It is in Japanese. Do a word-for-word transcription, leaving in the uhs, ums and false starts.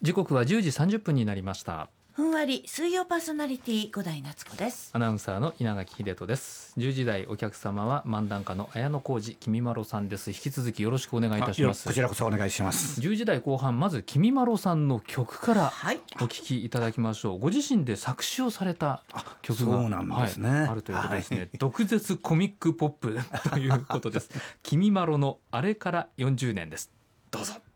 時刻はじゅうじさんじゅっぷんになりました。 ふんわり水曜パーソナリティ五代夏子です。 アナウンサーの稲垣秀人です。じゅうじ台お客様は漫談家の綾野浩二、君まろさんです。引き続きよろしくお願いいたします。 こちらこそお願いします。 じゅうじ台後半、まず君まろさんの曲からはい、 お聴きいただきましょう。ご自身で作詞をされた曲がそうなんですね、 はい、あるということですね、 はい、 毒舌コミックポップということです君まろのあれからよんじゅうねんです。どうぞ。